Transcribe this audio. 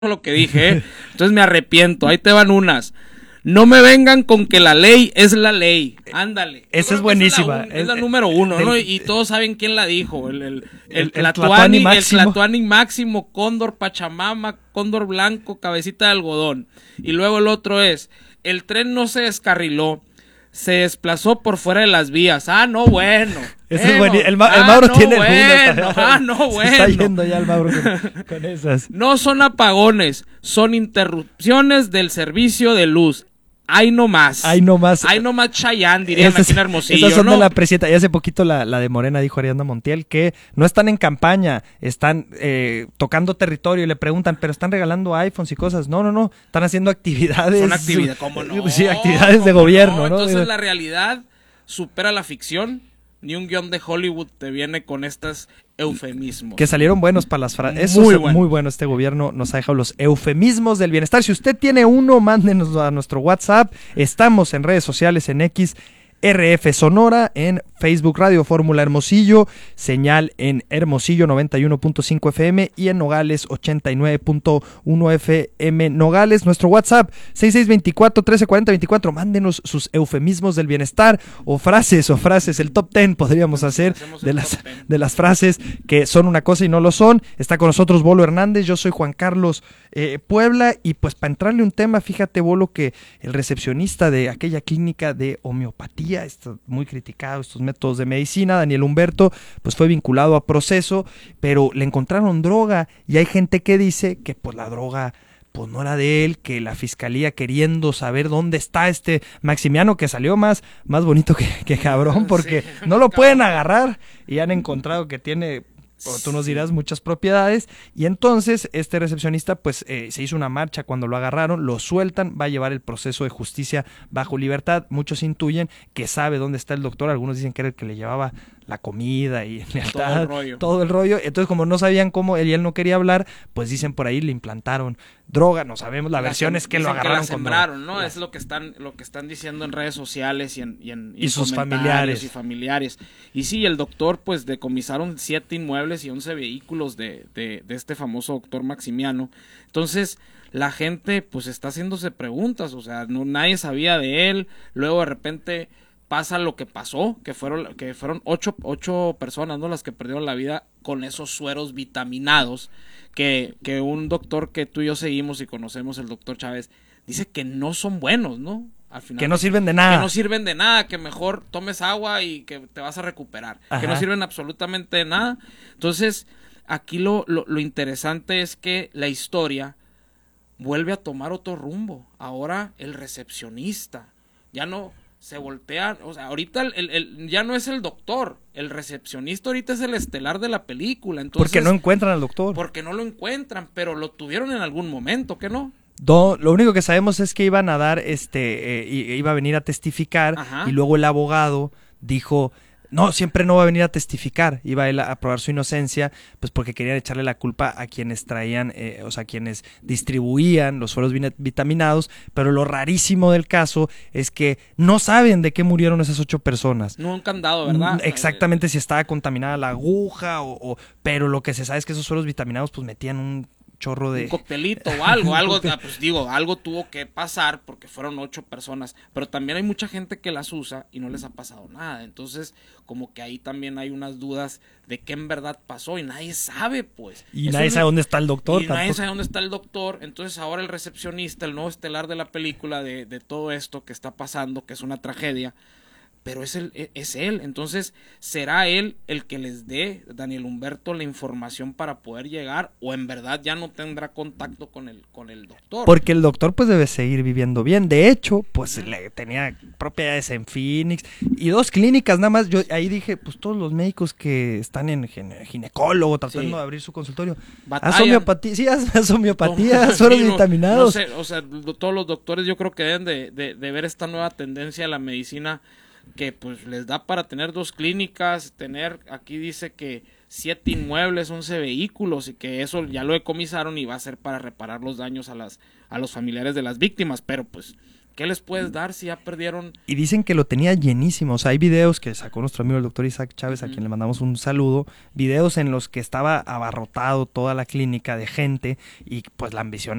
lo que dije, ¿eh? Entonces me arrepiento. Ahí te van unas. No me vengan con que la ley es la ley. Ándale. Esa es buenísima. Es la número uno, ¿no? Y todos saben quién la dijo. El Tlatoani Máximo. El Tlatoani Máximo, Cóndor Pachamama, Cóndor Blanco, Cabecita de Algodón. Y luego el otro es, el tren no se descarriló, se desplazó por fuera de las vías. Ah, no, bueno. Ese es buenísimo. El Mauro no, tiene bueno. el No, bueno. Se está yendo ya el Mauro con esas. No son apagones, son interrupciones del servicio de luz. Ahí nomás. Ahí nomás. Ahí nomás Chayanne, dirían aquí en Hermosillo, esas son ¿no? de la presidenta. Y hace poquito la de Morena dijo Ariadna Montiel que no están en campaña, están tocando territorio y le preguntan, pero están regalando iPhones y cosas. No, están haciendo actividades. Son actividades, ¿cómo no? Sí, actividades de gobierno, ¿no? Entonces la realidad supera la ficción. Ni un guión de Hollywood te viene con estos eufemismos. Que salieron buenos para las frases. Muy Eso es bueno. muy bueno. Este gobierno nos ha dejado los eufemismos del bienestar. Si usted tiene uno, mándenos a nuestro WhatsApp. Estamos en redes sociales en X, RF Sonora, en Facebook Radio Fórmula Hermosillo, señal en Hermosillo 91.5 FM y en Nogales 89.1 FM Nogales. Nuestro WhatsApp 6624-1340-24. Mándenos sus eufemismos del bienestar o frases, el top 10 podríamos hacer de las frases que son una cosa y no lo son. Está con nosotros Bolo Hernández, yo soy Juan Carlos Puebla, y pues para entrarle un tema, fíjate Bolo que el recepcionista de aquella clínica de homeopatía, está muy criticado estos métodos de medicina, Daniel Humberto, pues fue vinculado a proceso, pero le encontraron droga y hay gente que dice que pues la droga pues no era de él, que la fiscalía queriendo saber dónde está este Maximiano, que salió más bonito que cabrón, porque sí, no lo pueden agarrar y han encontrado que tiene, o tú nos dirás, muchas propiedades. Y entonces este recepcionista pues se hizo una marcha cuando lo agarraron, lo sueltan, va a llevar el proceso de justicia bajo libertad. Muchos intuyen que sabe dónde está el doctor, algunos dicen que era el que le llevaba la comida y lealtad, todo el rollo. Entonces, como no sabían cómo él no quería hablar, pues dicen por ahí le implantaron droga, no sabemos, la versión es que lo agarraron, que la sembraron, ¿no? Es lo que están diciendo en redes sociales y sus familiares. Y sí, el doctor pues decomisaron 7 inmuebles y 11 vehículos de este famoso doctor Maximiano. Entonces, la gente pues está haciéndose preguntas, o sea, nadie sabía de él. Luego de repente pasa lo que pasó, que fueron 8 personas, ¿no?, las que perdieron la vida con esos sueros vitaminados, que un doctor que tú y yo seguimos y conocemos, el doctor Chávez, dice que no son buenos, ¿no? Al final, que no sirven de nada. Que no sirven de nada, que mejor tomes agua y que te vas a recuperar. Ajá. Que no sirven absolutamente de nada. Entonces, aquí lo interesante es que la historia vuelve a tomar otro rumbo. Ahora el recepcionista ya no se voltea, o sea, ahorita ya no es el doctor, el recepcionista ahorita es el estelar de la película. Entonces, porque no encuentran al doctor. Porque no lo encuentran, pero lo tuvieron en algún momento, ¿qué no? Lo único que sabemos es que iban a dar, iba a venir a testificar. Ajá. Y luego el abogado dijo, no, siempre no va a venir a testificar, iba él a probar su inocencia, pues porque querían echarle la culpa a quienes traían, o sea, quienes distribuían los sueros vitaminados, pero lo rarísimo del caso es que no saben de qué murieron esas 8 personas. Nunca han dado, ¿verdad? Exactamente, si estaba contaminada la aguja, pero lo que se sabe es que esos sueros vitaminados pues metían un chorro de... un coctelito o algo, pues digo, algo tuvo que pasar porque fueron 8 personas, pero también hay mucha gente que las usa y no les ha pasado nada, entonces como que ahí también hay unas dudas de qué en verdad pasó y nadie sabe, pues. Y nadie sabe dónde está el doctor. Nadie sabe dónde está el doctor, entonces ahora el recepcionista, el nuevo estelar de la película, de todo esto que está pasando, que es una tragedia, pero es él, entonces ¿será él el que les dé, Daniel Humberto, la información para poder llegar, o en verdad ya no tendrá contacto con el doctor? Porque el doctor pues debe seguir viviendo bien, de hecho pues tenía propiedades en Phoenix y 2 clínicas nada más. Yo ahí dije, pues todos los médicos que están en ginecólogo tratando de abrir su consultorio, haz homeopatía, sueros vitaminados. No sé, o sea, todos los doctores yo creo que deben de ver esta nueva tendencia de la medicina, que pues les da para tener 2 clínicas, aquí dice que 7 inmuebles, 11 vehículos, y que eso ya lo decomisaron y va a ser para reparar los daños a los familiares de las víctimas, pero pues ¿Qué les puedes dar si ya perdieron? Y dicen que lo tenía llenísimo. O sea, hay videos que sacó nuestro amigo el doctor Isaac Chávez, a quien le mandamos un saludo. Videos en los que estaba abarrotado toda la clínica de gente y pues la ambición